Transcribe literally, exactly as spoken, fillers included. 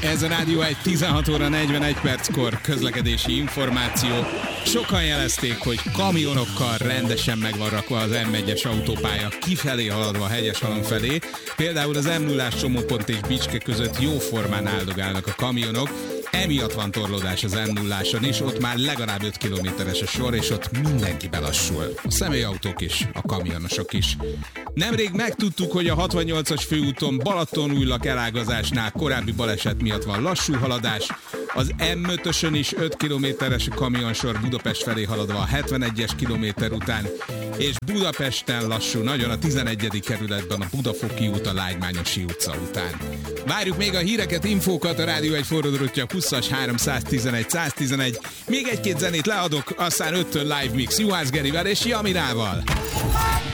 Ez a Rádió egy tizenhat óra negyvenegy perckor közlekedési információ. Sokan jelezték, hogy kamionokkal rendesen meg van rakva az em egyes autópálya kifelé haladva a Hegyeshalom felé. Például az em nullás csomópont és Bicske között jóformán áldogálnak a kamionok. Emiatt van torlódás az em nulláson is, ott már legalább öt kilométeres a sor, és ott mindenki belassul. A személyautók is, a kamionosok is. Nemrég megtudtuk, hogy a hatvannyolcas főúton Balatonújlak elágazásnál korábbi baleset miatt van lassú haladás, az em ötösön is öt kilométeres a kamionsor Budapest felé haladva a hetvenegyes kilométer után, és Budapesten lassú nagyon a tizenegyedik kerületben a Budafoki út a Lágymányosi utca után. Várjuk még a híreket, infókat, a Rádió egy forradórottja huszas háromszáztizenegy száztizenegy. Még egy-két zenét leadok, aztán öttől live mix Juhász Gerivel és Jamirával.